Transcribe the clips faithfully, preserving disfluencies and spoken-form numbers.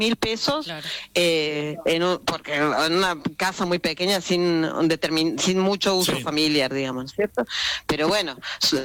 mil pesos, claro. eh, en un, porque en una casa muy pequeña sin determin, sin mucho uso sí. familiar, digamos, ¿cierto? Pero bueno,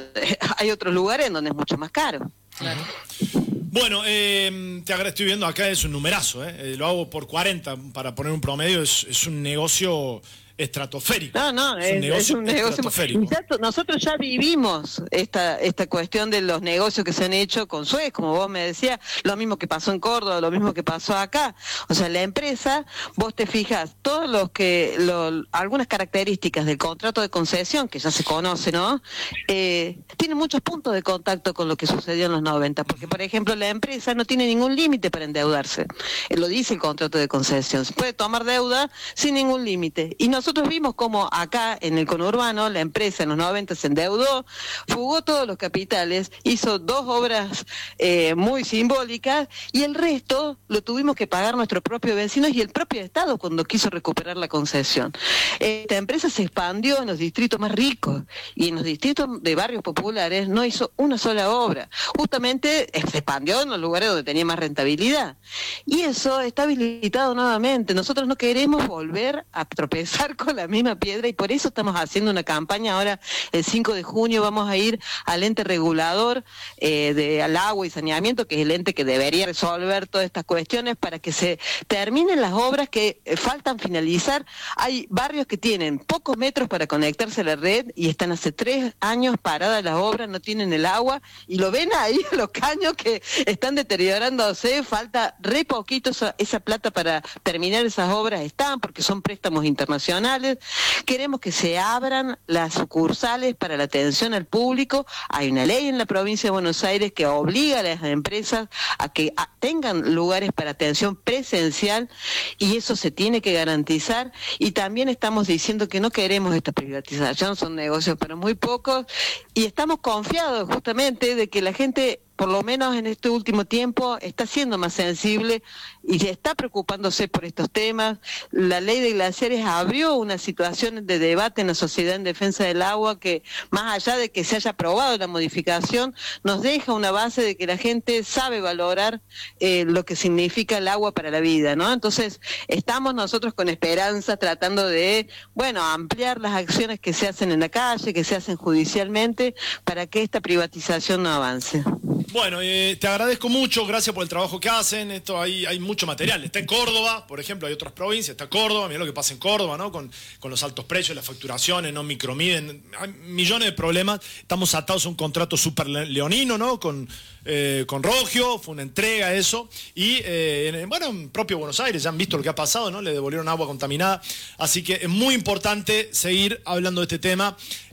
hay otros lugares en donde es mucho más caro. Claro. Bueno, eh, te agradezco, estoy viendo acá, es un numerazo, ¿eh? Eh, lo hago por cuarenta, para poner un promedio, es, es un negocio estratosférico. No, no, es, es un negocio, es un negocio. estratosférico. Y ya, nosotros ya vivimos esta esta cuestión de los negocios que se han hecho con Suez, como vos me decías, lo mismo que pasó en Córdoba, lo mismo que pasó acá. O sea, la empresa, vos te fijas, todos los que, lo, algunas características del contrato de concesión, que ya se conoce, ¿no? Eh, tiene muchos puntos de contacto con lo que sucedió en los noventa, porque, por ejemplo, la empresa no tiene ningún límite para endeudarse. Eh, lo dice el contrato de concesión. Se puede tomar deuda sin ningún límite. Y nosotros Nosotros vimos cómo acá en el conurbano la empresa en los noventa se endeudó, fugó todos los capitales, hizo dos obras eh, muy simbólicas y el resto lo tuvimos que pagar nuestros propios vecinos y el propio Estado cuando quiso recuperar la concesión. Esta empresa se expandió en los distritos más ricos y en los distritos de barrios populares no hizo una sola obra. Justamente se expandió en los lugares donde tenía más rentabilidad. Y eso está habilitado nuevamente. Nosotros no queremos volver a tropezar con la misma piedra y por eso estamos haciendo una campaña ahora el cinco de junio. Vamos a ir al ente regulador eh, de al agua y saneamiento, que es el ente que debería resolver todas estas cuestiones para que se terminen las obras que eh, faltan finalizar. Hay barrios que tienen pocos metros para conectarse a la red y están hace tres años paradas las obras, no tienen el agua y lo ven ahí los caños que están deteriorándose, falta re poquito esa, esa plata para terminar esas obras están porque son préstamos internacionales. Queremos que se abran las sucursales para la atención al público. Hay una ley en la provincia de Buenos Aires que obliga a las empresas a que a, tengan lugares para atención presencial y eso se tiene que garantizar. Y también estamos diciendo que no queremos esta privatización, son negocios para muy pocos y estamos confiados justamente de que la gente, por lo menos en este último tiempo, está siendo más sensible y está preocupándose por estos temas. La ley de glaciares abrió una situación de debate en la sociedad en defensa del agua que, más allá de que se haya aprobado la modificación, nos deja una base de que la gente sabe valorar eh, lo que significa el agua para la vida, ¿no? Entonces, estamos nosotros con esperanza tratando de, bueno, ampliar las acciones que se hacen en la calle, que se hacen judicialmente, para que esta privatización no avance. Bueno, eh, te agradezco mucho, gracias por el trabajo que hacen. Esto hay, hay mucho material. Está en Córdoba, por ejemplo, hay otras provincias, está Córdoba, mirá lo que pasa en Córdoba, ¿no? Con, con los altos precios, las facturaciones, no micromiden, hay millones de problemas. Estamos atados a un contrato súper leonino, ¿no? Con, eh, con Rogio, fue una entrega eso. Y, eh, en, bueno, en propio Buenos Aires, ya han visto lo que ha pasado, ¿no? Le devolvieron agua contaminada. Así que es muy importante seguir hablando de este tema.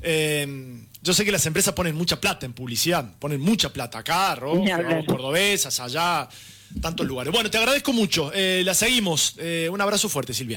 Eh, Yo sé que las empresas ponen mucha plata en publicidad, ponen mucha plata acá, Rogio, Cordobesas, allá, tantos lugares. Bueno, te agradezco mucho, eh, la seguimos. Eh, un abrazo fuerte, Silvia.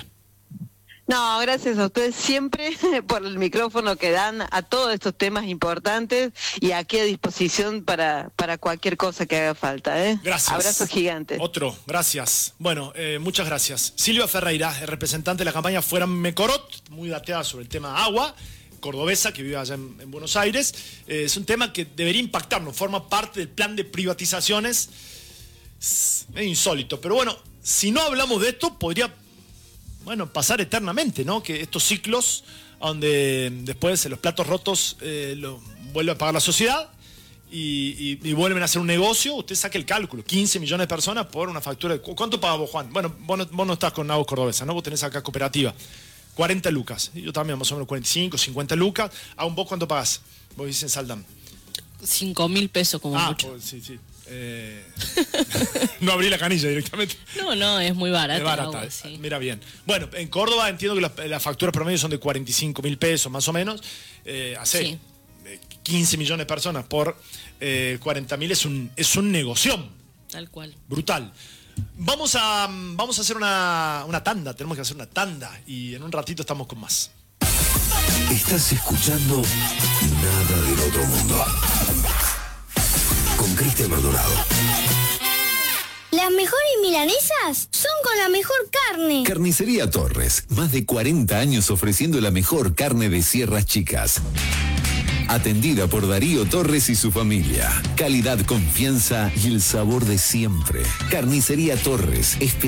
No, gracias a ustedes siempre por el micrófono que dan a todos estos temas importantes y aquí a disposición para, para cualquier cosa que haga falta, ¿eh? Gracias. Abrazos gigantes. Otro, gracias. Bueno, eh, muchas gracias. Silvia Ferreira, representante de la campaña Fuera Mecorot, muy dateada sobre el tema agua. Cordobesa, que vive allá en, en Buenos Aires. Eh, es un tema que debería impactarnos, forma parte del plan de privatizaciones. Es insólito, pero bueno, si no hablamos de esto, podría, bueno, pasar eternamente, ¿no? Que estos ciclos, donde después los platos rotos eh, lo vuelve a pagar la sociedad y, y, y vuelven a hacer un negocio. Usted saque el cálculo, quince millones de personas por una factura de... ¿Cuánto paga vos, Juan? Bueno, vos no, vos no estás con Aguas Cordobesa, ¿no? Vos tenés acá cooperativa. cuarenta lucas. Yo también, más o menos cuarenta y cinco, cincuenta lucas. ¿Aún vos cuánto pagás? Vos dicen Saldam. Cinco mil pesos como ah, mucho. Pues, sí, sí. Eh... no abrí la canilla directamente. No, no, es muy barata. Es barata, agua, sí. Mira bien. Bueno, en Córdoba entiendo que las, las facturas promedio son de cuarenta y cinco mil pesos, más o menos. Eh, hace sí. quince millones de personas por eh, cuarenta mil es un, es un negocio. Tal cual. Brutal. Vamos a, vamos a hacer una, una tanda, tenemos que hacer una tanda y en un ratito estamos con más. Estás escuchando Nada del Otro Mundo con Cristian Maldonado. Las mejores milanesas son con la mejor carne. Carnicería Torres, más de cuarenta años ofreciendo la mejor carne de Sierras Chicas. Atendida por Darío Torres y su familia. Calidad, confianza y el sabor de siempre. Carnicería Torres.